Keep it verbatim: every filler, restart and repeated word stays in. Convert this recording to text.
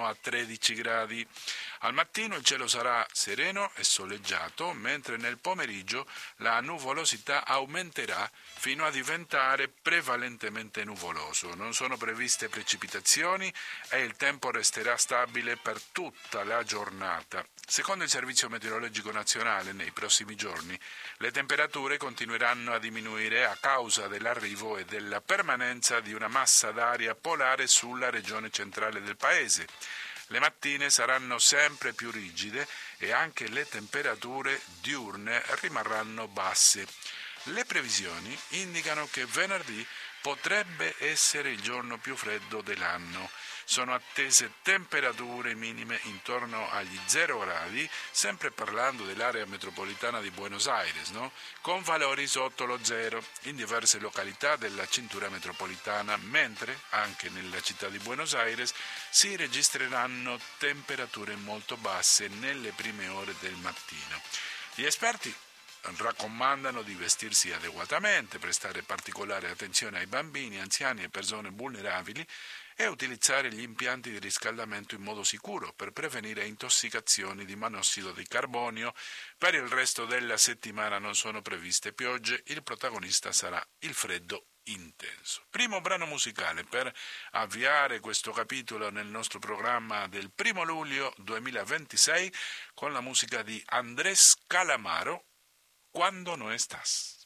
a tredici gradi. Al mattino il cielo sarà sereno e soleggiato, mentre nel pomeriggio la nuvolosità aumenterà fino a diventare prevalentemente nuvoloso. Non sono previste precipitazioni e il tempo resterà stabile per tutta la giornata. Secondo il Servizio Meteorologico Nazionale, nei prossimi giorni le temperature continueranno a diminuire a causa dell'arrivo e della permanenza di una massa d'aria polare sulla regione centrale del paese. Le mattine saranno sempre più rigide e anche le temperature diurne rimarranno basse. Le previsioni indicano che venerdì potrebbe essere il giorno più freddo dell'anno. Sono attese temperature minime intorno agli zero gradi, sempre parlando dell'area metropolitana di Buenos Aires, no? Con valori sotto lo zero in diverse località della cintura metropolitana, mentre anche nella città di Buenos Aires si registreranno temperature molto basse nelle prime ore del mattino. Gli esperti raccomandano di vestirsi adeguatamente, prestare particolare attenzione ai bambini, anziani e persone vulnerabili e utilizzare gli impianti di riscaldamento in modo sicuro per prevenire intossicazioni di monossido di carbonio. Per il resto della settimana non sono previste piogge, il protagonista sarà il freddo intenso. Primo brano musicale per avviare questo capitolo nel nostro programma del primo luglio duemilaventisei con la musica di Andrés Calamaro, Cuando no estás.